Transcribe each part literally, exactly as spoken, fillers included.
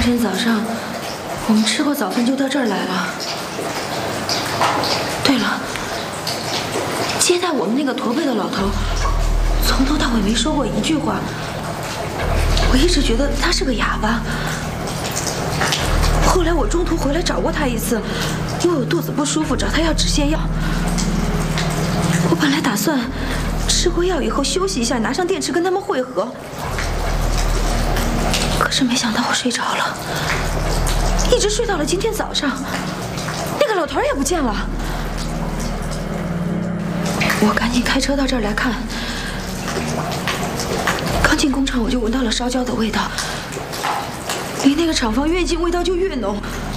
天早上我们吃过早饭就到这儿来了。对了，接待我们那个驼背的老头，从头到尾没说过一句话。我一直觉得他是个哑巴。后来我中途回来找过他一次，因为我肚子不舒服，找他要止泻药。我本来打算吃过药以后休息一下，拿上电池跟他们会合。可是没想到我睡着了，一直睡到了今天早上，那个老头也不见了。我赶紧开车到这儿来看，刚进工厂我就闻到了烧焦的味道，离那个厂房越近味道就越浓。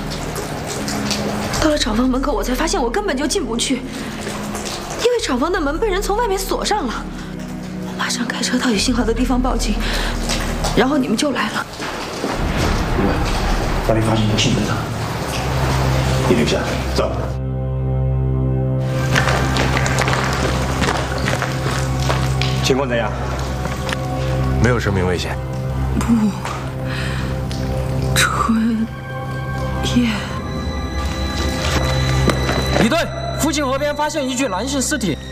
到了厂房门口，我才发现我根本就进不去，因为厂房的门被人从外面锁上了。我马上开车到有信号的地方报警，然后你们就来了。 主任，把你发现一个新侦查，你留下，走。情况怎样？ 没有生命危险。 不，春叶。 李队，附近河边发现一具男性尸体。